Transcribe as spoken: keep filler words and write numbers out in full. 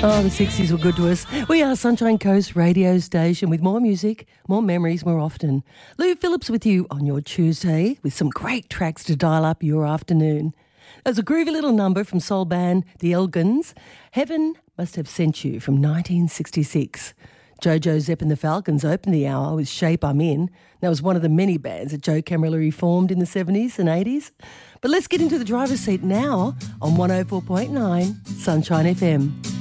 Oh, the sixties were good to us. We are Sunshine Coast radio station with more music, more memories, more often. Lou Phillips with you on your Tuesday with some great tracks to dial up your afternoon. There's a groovy little number from soul band The Elgins. Heaven Must Have Sent You from nineteen sixty-six. Jojo Zepp and the Falcons opened the hour with Shape I'm In. That was one of the many bands that Joe Camilleri formed in the seventies and eighties. But let's get into the driver's seat now on one oh four point nine Sunshine F M.